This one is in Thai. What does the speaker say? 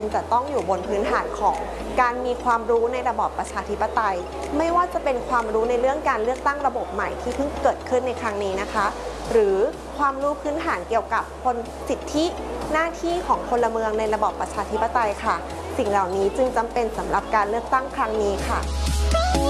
จะต้องอยู่บนพื้นฐานของการมีความรู้ในระบอบประชาธิปไตยไม่ว่าจะเป็นความรู้ในเรื่องการเลือกตั้งระบบใหม่ที่เพิ่งเกิดขึ้นในครั้งนี้นะคะหรือความรู้พื้นฐานเกี่ยวกับสิทธิหน้าที่ของพลเมืองในระบอบประชาธิปไตยค่ะสิ่งเหล่านี้จึงจำเป็นสำหรับการเลือกตั้งครั้งนี้ค่ะ